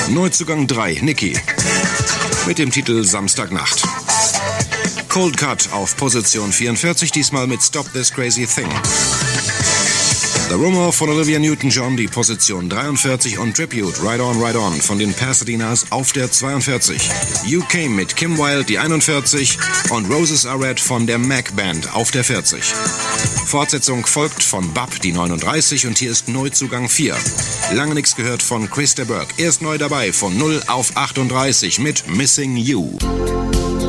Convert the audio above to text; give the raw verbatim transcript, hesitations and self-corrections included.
Neuzugang drei, Nicky. Mit dem Titel Samstagnacht. Cold Cut auf Position vierundvierzig, diesmal mit Stop This Crazy Thing. The Rumor von Olivia Newton-John, die Position dreiundvierzig, und Tribute, Ride On, Ride On von den Pasadenas auf der zweiundvierzig. You Came mit Kim Wilde, die einundvierzig, und Roses Are Red von der Mac Band auf der vierzig. Fortsetzung folgt von Bab, die neununddreißig, und hier ist Neuzugang vier. Lange nichts gehört von Chris de Burgh. Erst neu dabei von null auf achtunddreißig mit Missing You.